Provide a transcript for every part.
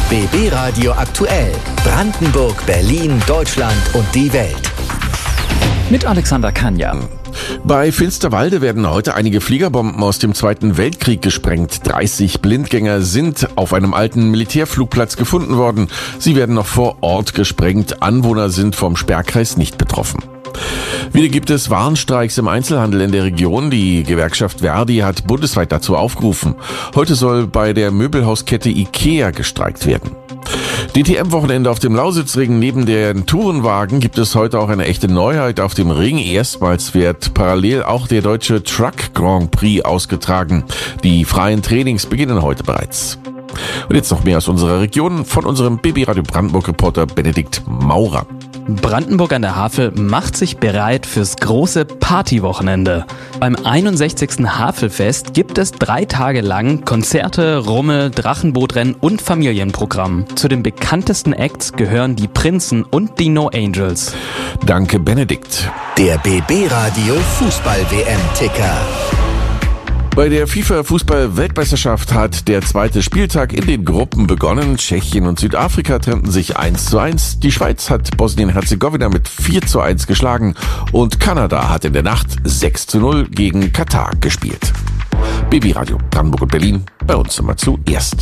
BB Radio aktuell. Brandenburg, Berlin, Deutschland und die Welt. Mit Alexander Kanja. Bei Finsterwalde werden heute einige Fliegerbomben aus dem Zweiten Weltkrieg gesprengt. 30 Blindgänger sind auf einem alten Militärflugplatz gefunden worden. Sie werden noch vor Ort gesprengt. Anwohner sind vom Sperrkreis nicht betroffen. Wieder gibt es Warnstreiks im Einzelhandel in der Region. Die Gewerkschaft Verdi hat bundesweit dazu aufgerufen. Heute soll bei der Möbelhauskette IKEA gestreikt werden. DTM-Wochenende auf dem Lausitzring. Neben den Tourenwagen gibt es heute auch eine echte Neuheit auf dem Ring. Erstmals wird parallel auch der deutsche Truck Grand Prix ausgetragen. Die freien Trainings beginnen heute bereits. Und jetzt noch mehr aus unserer Region von unserem BB Radio Brandenburg-Reporter Benedikt Maurer. Brandenburg an der Havel macht sich bereit fürs große Partywochenende. Beim 61. Havelfest gibt es 3 Tage lang Konzerte, Rummel, Drachenbootrennen und Familienprogramm. Zu den bekanntesten Acts gehören die Prinzen und die No Angels. Danke, Benedikt. Der BB Radio Fußball-WM-Ticker. Bei der FIFA-Fußball-Weltmeisterschaft hat der zweite Spieltag in den Gruppen begonnen. Tschechien und Südafrika trennten sich 1:1. Die Schweiz hat Bosnien-Herzegowina mit 4:1 geschlagen und Kanada hat in der Nacht 6:0 gegen Katar gespielt. BB Radio Brandenburg und Berlin, bei uns immer zuerst.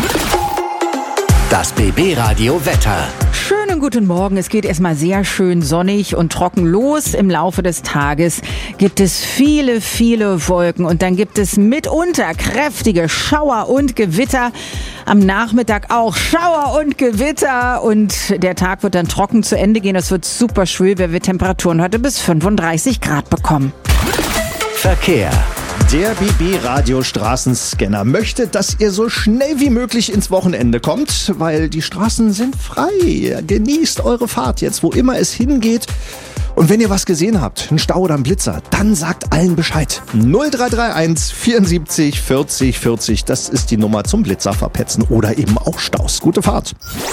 Das BB Radio Wetter. Schönen guten Morgen. Es geht erstmal sehr schön sonnig und trocken los. Im Laufe des Tages gibt es viele, viele Wolken und dann gibt es mitunter kräftige Schauer und Gewitter. Am Nachmittag auch Schauer und Gewitter und der Tag wird dann trocken zu Ende gehen. Es wird super schwül, weil wir Temperaturen heute bis 35 Grad bekommen. Verkehr. Der BB-Radio-Straßenscanner möchte, dass ihr so schnell wie möglich ins Wochenende kommt, weil die Straßen sind frei. Genießt eure Fahrt jetzt, wo immer es hingeht. Und wenn ihr was gesehen habt, einen Stau oder einen Blitzer, dann sagt allen Bescheid. 0331 74 40 40, das ist die Nummer zum Blitzer verpetzen oder eben auch Staus. Gute Fahrt.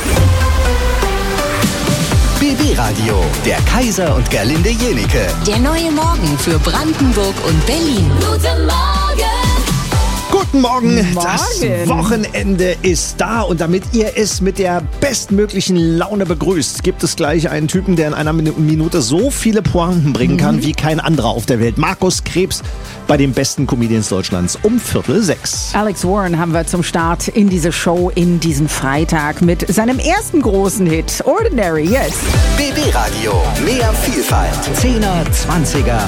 BB Radio, der Kaiser und Gerlinde Jenike. Der neue Morgen für Brandenburg und Berlin. Guten Morgen! Guten Morgen, Morgen. Das Wochenende ist da und damit ihr es mit der bestmöglichen Laune begrüßt, gibt es gleich einen Typen, der in einer Minute so viele Pointen bringen kann wie kein anderer auf der Welt. Markus Krebs bei den besten Comedians Deutschlands um 5:45. Alex Warren haben wir zum Start in diese Show, in diesen Freitag mit seinem ersten großen Hit, Ordinary, jetzt. BB Radio, mehr Vielfalt. 10er, 20er